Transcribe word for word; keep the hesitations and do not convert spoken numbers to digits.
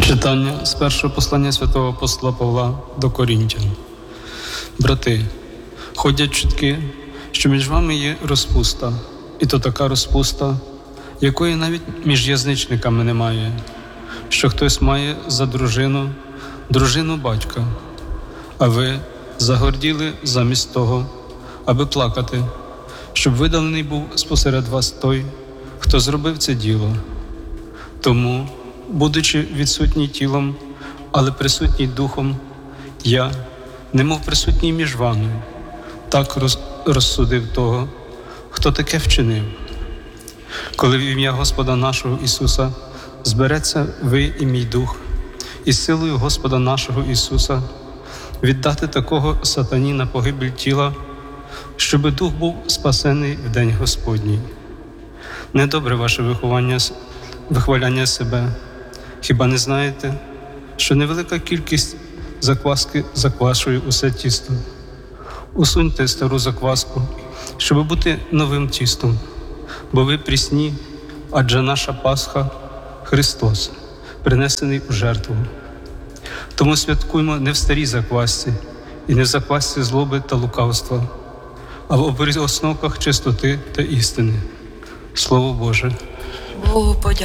Читання з першого послання святого апостола Павла до Корінтян. Брати, ходять чутки, що між вами є розпуста, і то така розпуста, якої навіть між язичниками немає, що хтось має за дружину, дружину батька, а ви загорділи замість того, аби плакати, щоб видалений був спосеред вас той, хто зробив це діло. Тому, будучи відсутній тілом, але присутній духом, я, немов присутній між вами, так роз, розсудив того, хто таке вчинив. Коли в ім'я Господа нашого Ісуса збереться ви і мій дух, і силою Господа нашого Ісуса віддати такого сатані на погибель тіла, щоби дух був спасений в день Господній. Недобре ваше виховання, вихваляння себе. Хіба не знаєте, що невелика кількість закваски заквашує усе тісто? Усуньте стару закваску, щоб бути новим тістом, бо ви прісні, адже наша Пасха – Христос, принесений у жертву. Тому святкуймо не в старій заквасці і не в заквасці злоби та лукавства, а в основах чистоти та істини. Слово Боже. Богу подяка.